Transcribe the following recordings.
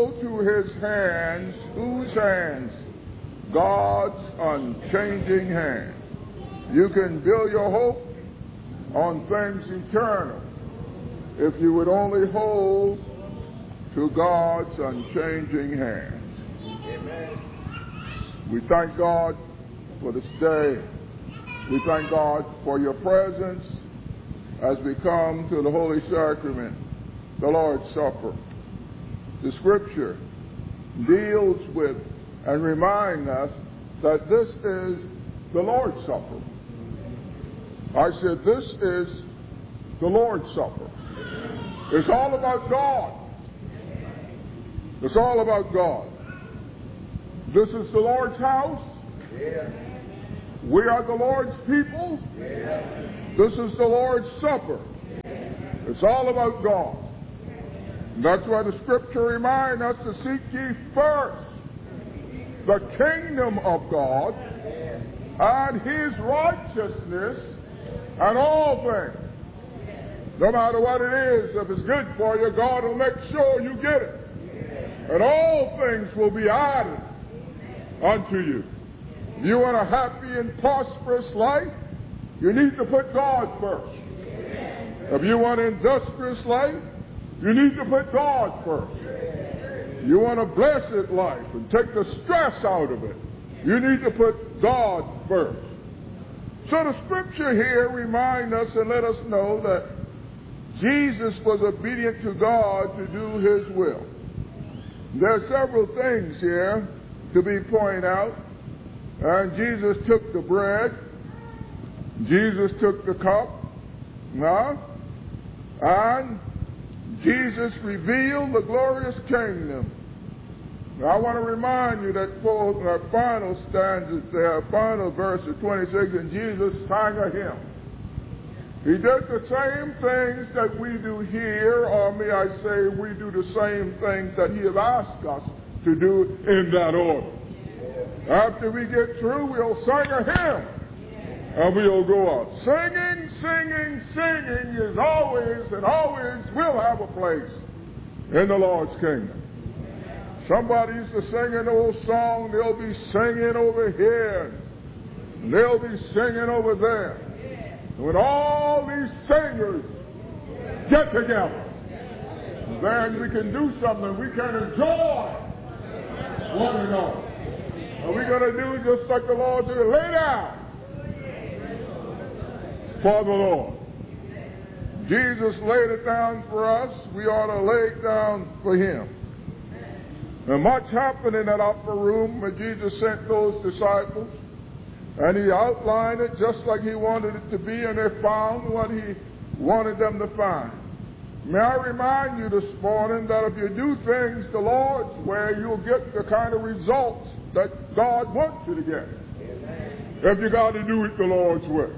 build to his hands. Whose hands? God's unchanging hand. You can build your hope on things eternal if you would only hold to God's unchanging hands. Amen. We thank God for this day. We thank God for your presence as we come to the Holy Sacrament, the Lord's Supper. The Scripture deals with and reminds us that this is the Lord's Supper. I said, this is the Lord's Supper. It's all about God. It's all about God. This is the Lord's house. We are the Lord's people. This is the Lord's Supper. It's all about God. And that's why the Scripture reminds us to seek ye first the kingdom of God and his righteousness, and all things, no matter what it is, if it's good for you, God will make sure you get it. And all things will be added unto you. If you want a happy and prosperous life, you need to put God first. If you want an industrious life, you need to put God first. You want a blessed life and take the stress out of it, you need to put God first. So the Scripture here reminds us and let us know that Jesus was obedient to God to do his will. There are several things here to be pointed out. And Jesus took the bread. Jesus took the cup. And Jesus revealed the glorious kingdom. Now, I want to remind you that for our final stanzas there, final verse of 26, and Jesus sang a hymn. He did the same things that we do here, or may I say, we do the same things that he has asked us to do in that order. After we get through, we'll sing a hymn, and we'll go out. Singing, singing, singing is always and always will have a place in the Lord's kingdom. Somebody used to sing an old song, they'll be singing over here, and they'll be singing over there. When all these singers get together, then we can do something. We can enjoy one another. And we're going to do just like the Lord did, lay down for the Lord. Jesus laid it down for us. We ought to lay it down for him. And much happened in that upper room when Jesus sent those disciples. And he outlined it just like he wanted it to be, and they found what he wanted them to find. May I remind you this morning that if you do things the Lord's way, you'll get the kind of results that God wants you to get. If you got to do it the Lord's way.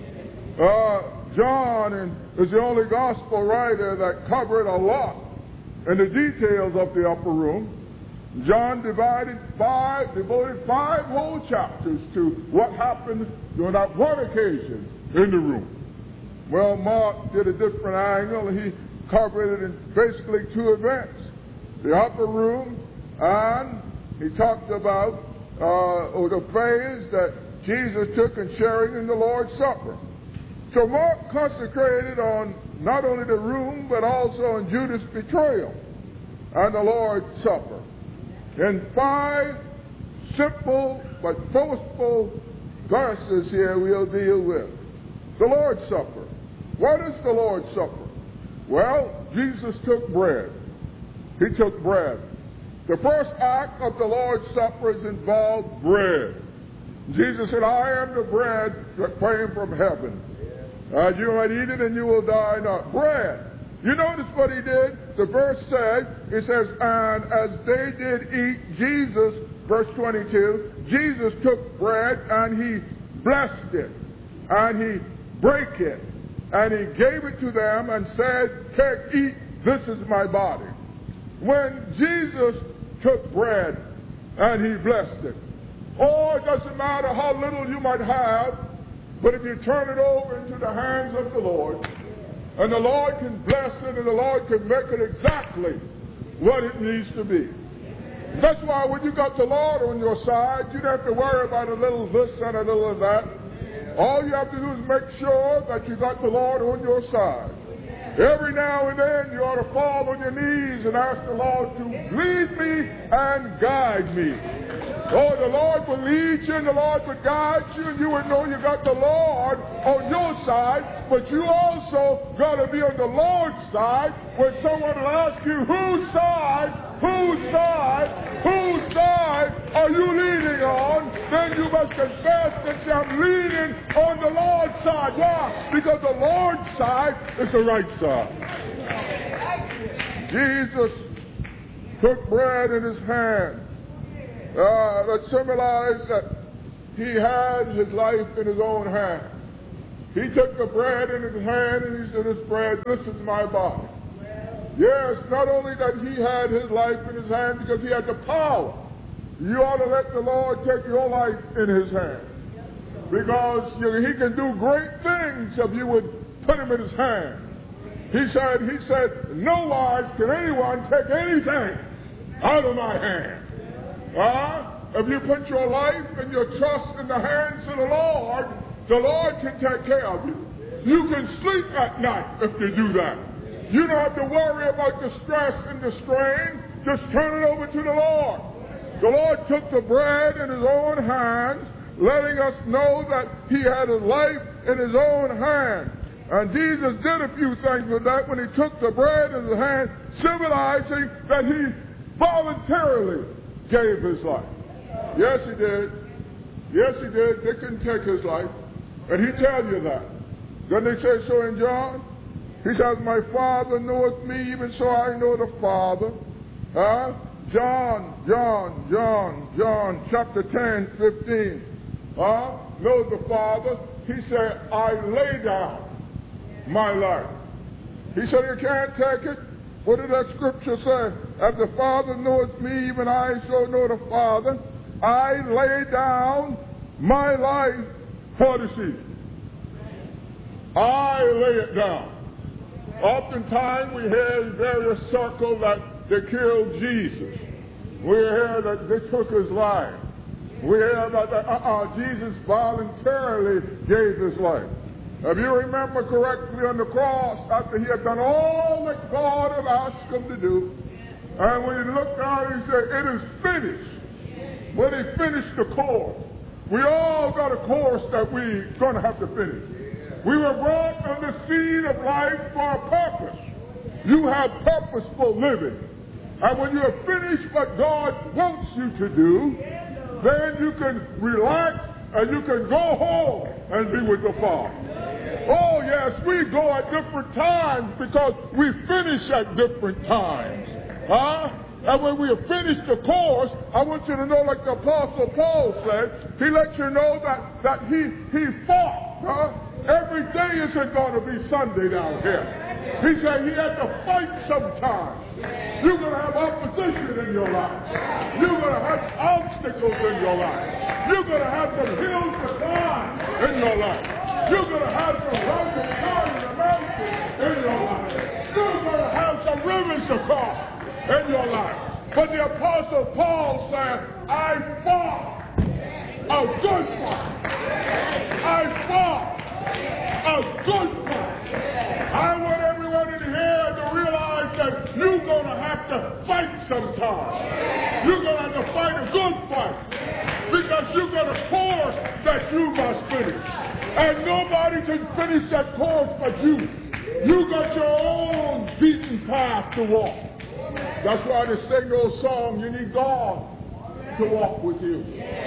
John is the only gospel writer that covered a lot in the details of the upper room. John devoted 5 whole chapters to what happened on that one occasion in the room. Well, Mark did a different angle, and he covered it in basically 2 events. The upper room, and he talked about the phase that Jesus took in sharing in the Lord's Supper. So Mark concentrated on not only the room, but also on Judas' betrayal and the Lord's Supper. In 5 simple but forceful verses here we'll deal with the Lord's Supper. What is the Lord's Supper? Well, Jesus took bread. He took bread. The first act of the Lord's Supper is involved bread. Jesus said, I am the bread that came from heaven. You might eat it and you will die not. Bread. You notice what he did? The verse said, it says, and as they did eat, Jesus, verse 22, Jesus took bread and he blessed it, and he brake it, and he gave it to them and said, take, eat, this is my body. When Jesus took bread and he blessed it, it doesn't matter how little you might have, but if you turn it over into the hands of the Lord, and the Lord can bless it, and the Lord can make it exactly what it needs to be. That's why when you got the Lord on your side, you don't have to worry about a little this and a little of that. All you have to do is make sure that you got the Lord on your side. Every now and then you ought to fall on your knees and ask the Lord to lead me and guide me. Oh, the Lord will lead you and the Lord will guide you, and you would know you got the Lord on your side, but you also got to be on the Lord's side. When someone will ask you, whose side are you leaning on? Then you must confess and say, I'm leaning on the Lord's side. Why? Because the Lord's side is the right side. Jesus took bread in his hand. That symbolized that he had his life in his own hand. He took the bread in his hand and he said, this bread, this is my body. Yes, not only that he had his life in his hand because he had the power. You ought to let the Lord take your life in his hand. Because he can do great things if you would put him in his hand. He said, no wise can anyone take anything out of my hand. If you put your life and your trust in the hands of the Lord can take care of you. You can sleep at night if you do that. You don't have to worry about the stress and the strain. Just turn it over to the Lord. The Lord took the bread in his own hand, letting us know that he had his life in his own hand. And Jesus did a few things with that when he took the bread in his hand, symbolizing that he voluntarily gave his life. Yes, he did. Yes, he did. They couldn't take his life. And he tell you that. Doesn't he say so in John? He says, my Father knoweth me, even so I know the Father. John, chapter 10, 15. Knows the Father. He said, I lay down my life. He said, you can't take it. What did that scripture say? As the Father knoweth me, even I so know the Father. I lay down my life for the sheep. I lay it down. Oftentimes we hear in various circles that they killed Jesus. We hear that they took his life. We hear about that Jesus voluntarily gave his life. If you remember correctly, on the cross, after he had done all that God had asked him to do, and when he looked out, he said, it is finished. When he finished the course, we all got a course that we're going to have to finish. We were brought on the scene of life for a purpose. You have purposeful living. And when you have finished what God wants you to do, then you can relax and you can go home and be with the Father. Oh, yes, we go at different times because we finish at different times. And when we have finished the course, I want you to know, like the Apostle Paul said, he lets you know that he fought. Every day isn't going to be Sunday down here. He said he had to fight sometimes. You're going to have opposition in your life. You're going to have obstacles in your life. You're going to have some hills to climb in your life. You're going to have some mountains climbing the mountain in your life. You're going to have some rivers to cross in your life. But the Apostle Paul said, I fought a good fight. I fought a good fight. I want everyone in here to realize that you're going to have to fight sometime. You're going to have to fight a good fight because you've got a course that you must finish. And nobody can finish that course but you. You got your own beaten path to walk. That's why they sing those songs, you need God to walk with you.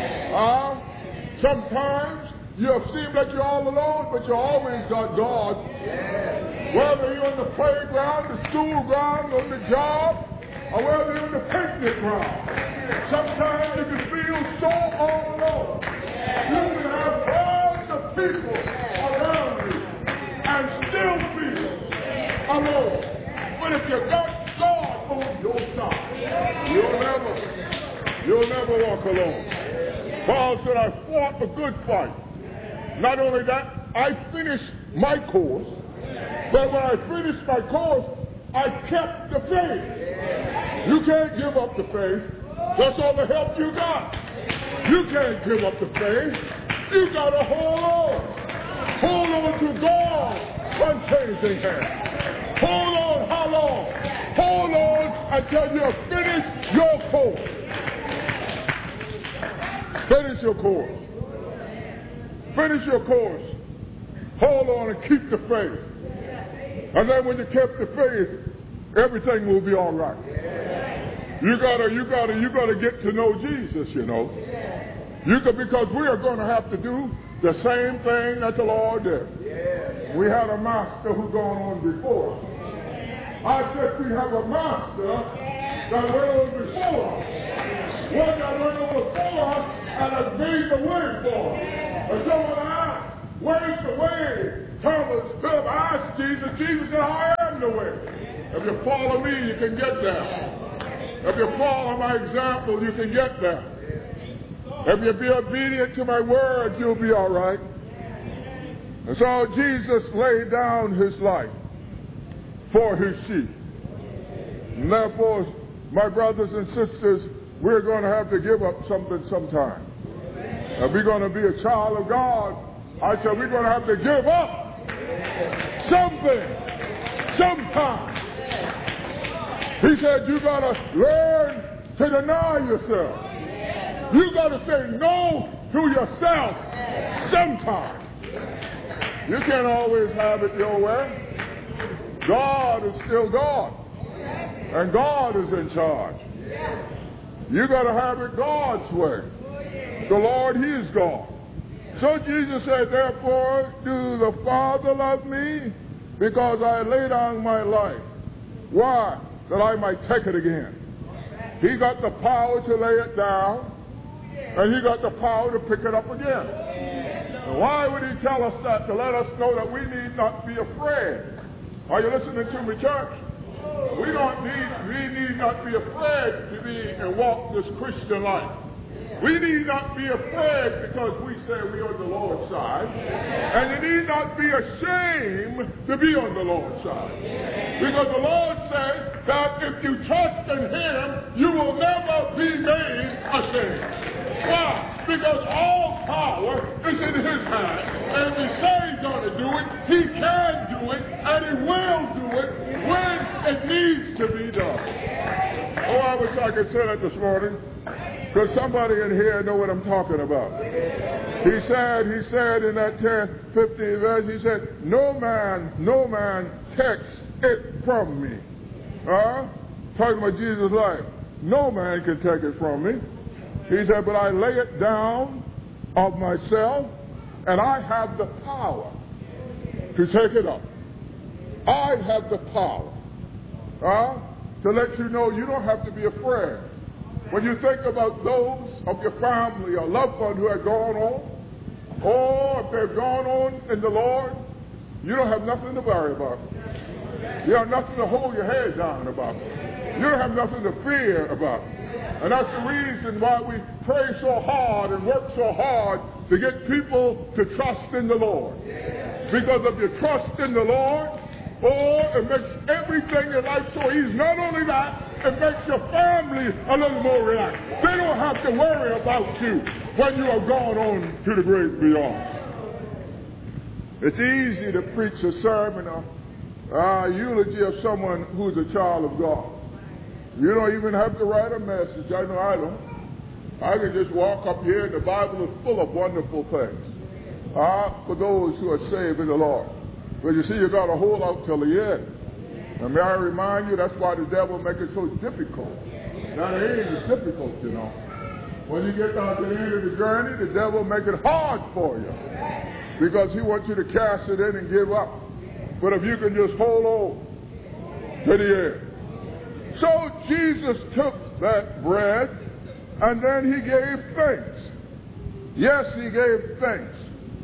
Sometimes you'll seem like you're all alone, but you always got God. Whether you're on the playground, the school ground, on the job, or whether you're on the picnic ground. Sometimes you can feel so all alone. You can have all the people around you and still feel alone. But if you got God on your side, you'll never walk alone. Paul said, I fought a good fight. Not only that, I finished my course, but when I finished my course, I kept the faith. You can't give up the faith. That's all the help you got. You can't give up the faith. You got to hold on. Hold on to God's unchanging hand. Hold on how long? Hold on until you finish your course. Finish your course. Finish your course. Hold on and keep the faith. And then when you keep the faith, everything will be all right. You gotta get to know Jesus, you know. Because we are going to have to do the same thing that the Lord did. We had a master who gone on before. I said we have a master that went on before us. One that went on before us and has made the way for us. And someone asked, where's the way? Philip asked Jesus. Jesus said, I am the way. If you follow me, you can get there. If you follow my example, you can get there. If you be obedient to my word, you'll be all right. And so Jesus laid down his life for his sheep. And therefore, my brothers and sisters, we're going to have to give up something sometime. If we're going to be a child of God, I said we're going to have to give up something sometime. He said you got to learn to deny yourself. You got to say no to yourself sometime. You can't always have it your way. God is still God. And God is in charge. You got to have it God's way. The Lord, he is God. So Jesus said, therefore, do the Father love me? Because I lay down my life. Why? That I might take it again. He got the power to lay it down. And he got the power to pick it up again. And why would he tell us that? To let us know that we need not be afraid. Are you listening to me, church? We need not be afraid to be and walk this Christian life. We need not be afraid because we say we're on the Lord's side. And you need not be ashamed to be on the Lord's side. Because the Lord said that if you trust in him, you will never be made ashamed. Why? Because all power is in his hand. And if he says he's going to do it, he can do it, and he will do it when it needs to be done. Oh, I wish I could say that this morning. Because somebody in here know what I'm talking about. He said in that 15th verse, he said, no man takes it from me. Talking about Jesus' life. No man can take it from me. He said, but I lay it down of myself, and I have the power to take it up. I have the power to let you know you don't have to be afraid. When you think about those of your family or loved one who have gone on, or if they've gone on in the Lord, you don't have nothing to worry about. You have nothing to hold your head down about. You don't have nothing to fear about. And that's the reason why we pray so hard and work so hard to get people to trust in the Lord. Because if you trust in the Lord, it makes everything in life so easy. Not only that, it makes your family a little more relaxed. They don't have to worry about you when you have gone on to the great beyond. It's easy to preach a sermon or eulogy of someone who's a child of God. You don't even have to write a message. I know I don't. I can just walk up here and the Bible is full of wonderful things for those who are saved in the Lord. But you see, you got to hold out till the end. And may I remind you, that's why the devil makes it so difficult. Now, it ain't difficult, you know. When you get down to the end of the journey, the devil make it hard for you. Because he wants you to cast it in and give up. But if you can just hold on to the end. So Jesus took that bread and then he gave thanks. Yes, he gave thanks.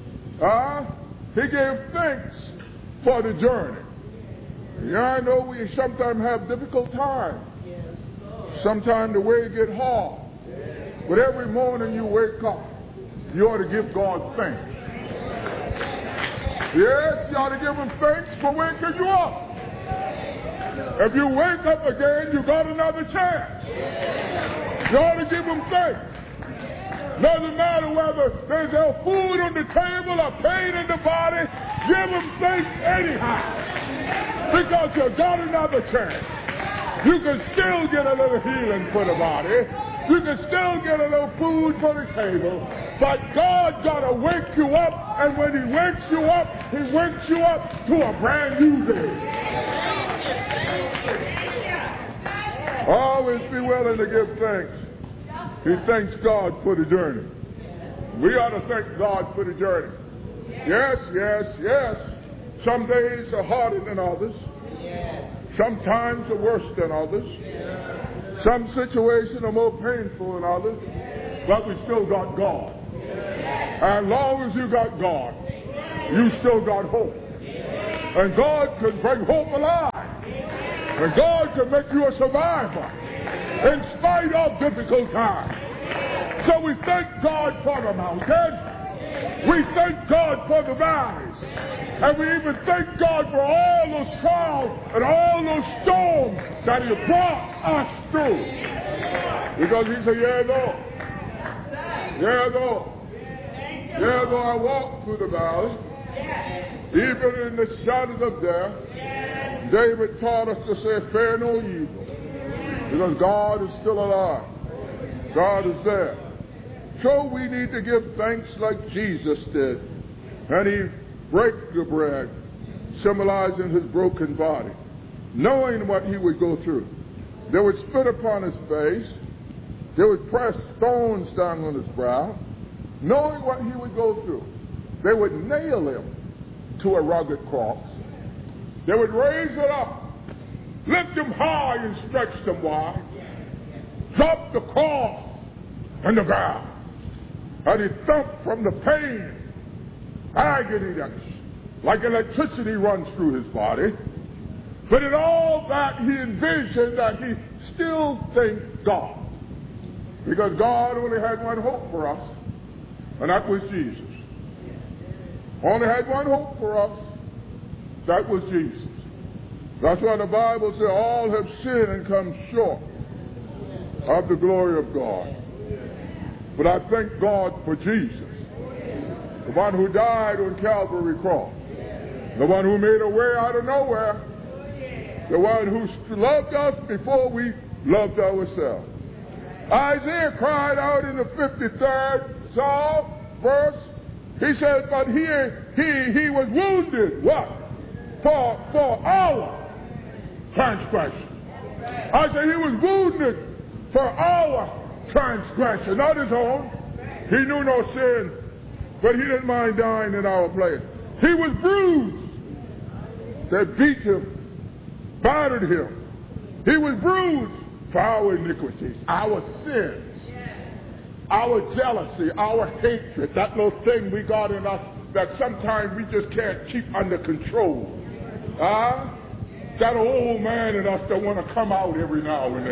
He gave thanks for the journey. Yeah, I know we sometimes have difficult times. Sometimes the way get hard. But every morning you wake up, you ought to give God thanks. Yes, you ought to give him thanks for waking you up. If you wake up again, you got another chance. You ought to give them thanks. Doesn't matter whether there's no food on the table or pain in the body, give them thanks anyhow. Because you got another chance. You can still get a little healing for the body. You can still get a little food for the table. But God got to wake you up, and when He wakes you up to a brand new day. Always be willing to give thanks. He thanks God for the journey. We ought to thank God for the journey. Yes, yes, yes. Some days are harder than others. Sometimes are worse than others. Some situations are more painful than others. But we still got God. As long as you got God, you still got hope. And God can bring hope alive. And God can make you a survivor in spite of difficult times. So we thank God for the mountains. We thank God for the valleys. And we even thank God for all those trials and all those storms that He brought us through. Because He said, yeah, though I walk through the valley, even in the shadows of death, David taught us to say, fear no evil. Because God is still alive. God is there. So we need to give thanks like Jesus did. And He break the bread, symbolizing His broken body, knowing what He would go through. They would spit upon His face. They would press stones down on His brow, knowing what He would go through. They would nail Him to a rugged cross. They would raise it up, lift Him high and stretch Him wide, drop the cross on the ground, and He thumped from the pain, agony that like electricity runs through His body. But in all that, He envisioned that He still thanked God. Because God only had one hope for us, and that was Jesus. Only had one hope for us, that was Jesus. That's why the Bible says all have sinned and come short of the glory of God. But I thank God for Jesus, the one who died on Calvary cross, the one who made a way out of nowhere, the one who loved us before we loved ourselves. Isaiah cried out in the 53rd Psalm verse. He said, but he was wounded, what? For our transgression. I said, He was wounded for our transgression, not His own. He knew no sin, but He didn't mind dying in our place. He was bruised. They beat Him, battered Him. He was bruised for our iniquities, our sins, our jealousy, our hatred, that little thing we got in us that sometimes we just can't keep under control. That old man in us that want to come out every now and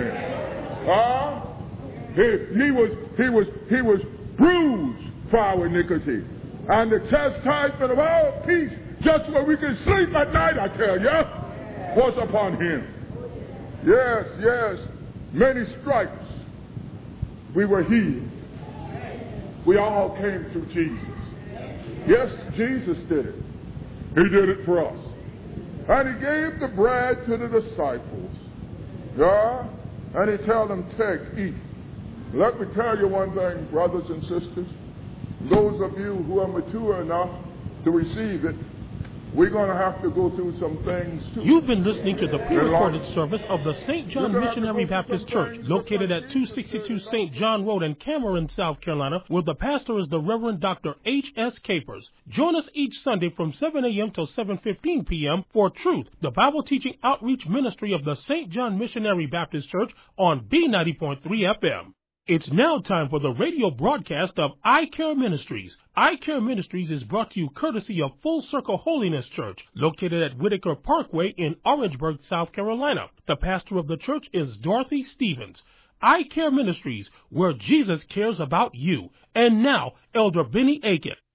then. He was bruised for our iniquity, and the chastisement of our peace, just where we can sleep at night, I tell you, was upon Him. Yes, yes, many stripes, we were healed. We all came through Jesus. Yes, Jesus did it. He did it for us. And He gave the bread to the disciples. Yeah? And He told them, take, eat. Let me tell you one thing, brothers and sisters. Those of you who are mature enough to receive it, we're going to have to go through some things too. You've been listening to the pre-recorded service of the St. John Missionary Baptist Church, located at 262 St. John Road in Cameron, South Carolina, where the pastor is the Reverend Dr. H.S. Capers. Join us each Sunday from 7 a.m. till 7:15 p.m. for Truth, the Bible teaching outreach ministry of the St. John Missionary Baptist Church on B90.3 FM. It's now time for the radio broadcast of I Care Ministries. I Care Ministries is brought to you courtesy of Full Circle Holiness Church, located at Whitaker Parkway in Orangeburg, South Carolina. The pastor of the church is Dorothy Stevens. I Care Ministries, where Jesus cares about you. And now, Elder Benny Aiken.